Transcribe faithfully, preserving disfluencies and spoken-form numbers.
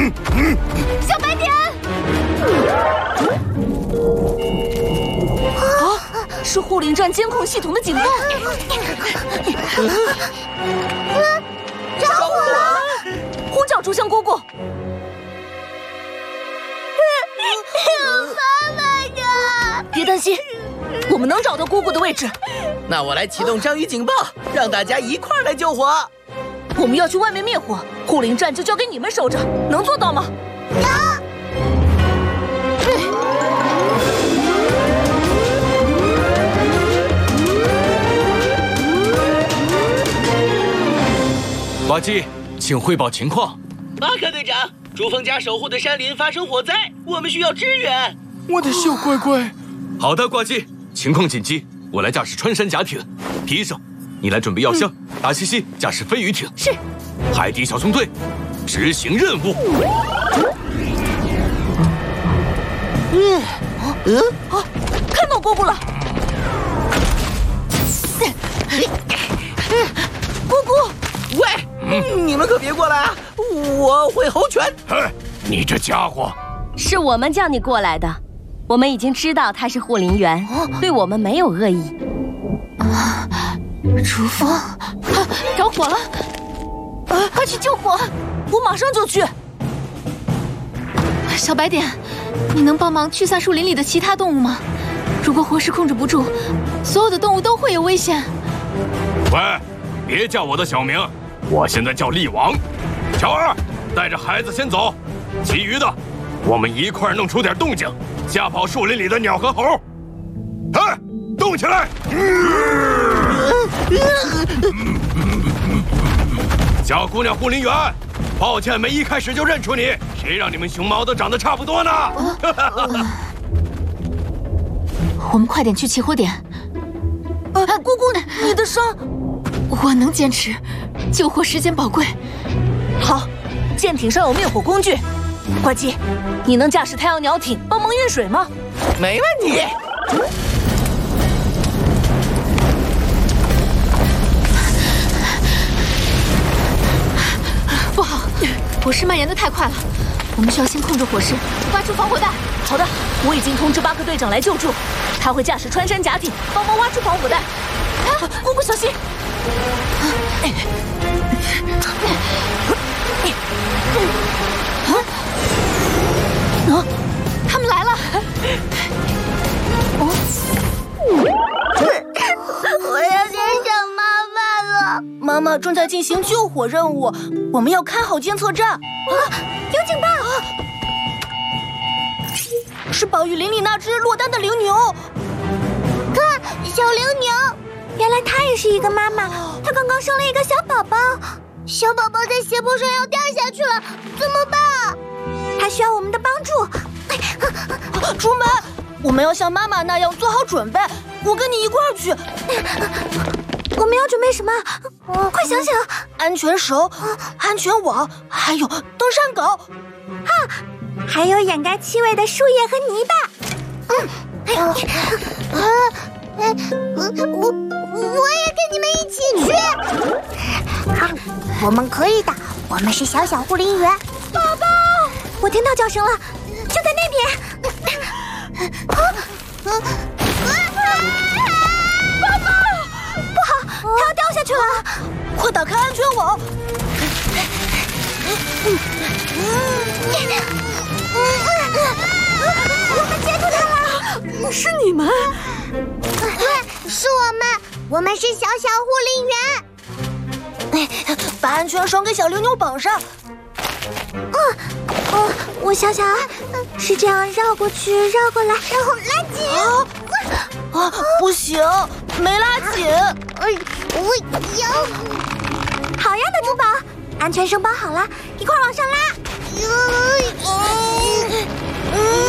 小白点！啊，是护林站监控系统的警报！ 着火了！ 呼叫竹香姑姑。 妈妈呀！ 别担心，我们能找到姑姑的位置。 那我来启动章鱼警报，让大家一块儿来救火。 我们要去外面灭火，护林站就交给你们守着，能做到吗？ 能。 呱唧，请汇报情况。 巴克队长，珠峰家守护的山林发生火灾，我们需要支援。 我的小乖乖。 好的，呱唧，情况紧急，我来驾驶穿山甲艇。皮医生，你来准备药箱。嗯、达西西驾驶飞鱼艇。 是。 海底小纵队，执行任务。 嗯，呃， 啊，看到姑姑了。姑姑， 喂，嗯、你们可别过来啊！我会猴拳。 哎，你这家伙！ 是我们叫你过来的。我们已经知道他是护林员，哦、对我们没有恶意。 啊，珠峰，啊，着火了！啊，快去救火！我马上就去。 小白点，你能帮忙驱散树林里的其他动物吗？如果火势控制不住，所有的动物都会有危险。 喂，别叫我的小名，我现在叫力王。乔二，带着孩子先走，其余的我们一块儿弄出点动静，吓跑树林里的鸟和猴。哎，动起来！小姑娘护林员，抱歉没一开始就认出你，谁让你们熊猫都长得差不多呢？ 我们快点去起火点。 呃，姑姑，你的伤， 我能坚持，救火时间宝贵。 好，舰艇上有灭火工具。呱唧，你能驾驶太阳鸟艇帮忙运水吗？ 没问题。 不好，火势蔓延得太快了，我们需要先控制火势，挖出防火带。 好的，我已经通知巴克队长来救助，他会驾驶穿山甲艇帮忙挖出防火带。啊，姑姑小心！ 啊！他们来了！ 哦，我要见上妈妈了。 妈妈正在进行救火任务，我们要看好监测站。 啊！有警报！啊、 是保育林里那只落单的羚牛。 看，小羚牛，原来它也是一个妈妈，它刚刚生了一个小宝宝。小宝宝在斜坡上要掉下去了，怎么办？它需要我们的帮助。 出门，我们要像妈妈那样做好准备。我跟你一块儿去。 我们要准备什么？哦、快想想！ 安全绳、安全网，还有登山镐。 啊，还有掩盖气味的树叶和泥巴。嗯，哎，呃，呃，我我也跟你们一起去。好，我们可以的。我们是小小护林员。宝宝，我听到叫声了，就在那边。啊，啊，宝宝，不好，它要掉下去了！ 快打开安全网！ 我们接住它了！ 是你们？ 对，是我们，我们是小小护林员。 哎，把安全绳给小羚牛绑上。 嗯，哦，我想想啊，是这样绕过去，绕过来，然后拉紧。 啊，啊不行，没拉紧。 哎，我有。好样的，珠宝，安全绳绑好了，一块往上拉。嗯嗯。